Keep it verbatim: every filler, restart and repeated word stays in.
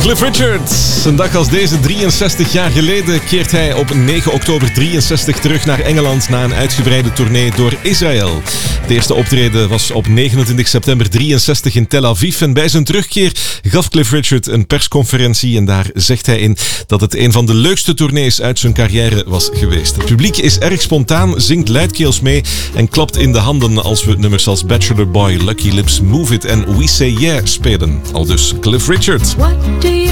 Cliff Richard. Een dag als deze, drieënzestig jaar geleden, keert hij op negen oktober drieënzestig terug naar Engeland na een uitgebreide tournee door Israël. De eerste optreden was op negenentwintig september drieënzestig in Tel Aviv. En bij zijn terugkeer gaf Cliff Richard een persconferentie. En daar zegt hij in dat het een van de leukste tournees uit zijn carrière was geweest. Het publiek is erg spontaan, zingt luidkeels mee en klapt in de handen als we nummers als Bachelor Boy, Lucky Lips, Move It en We Say Yeah spelen. Aldus Cliff Richard. What do you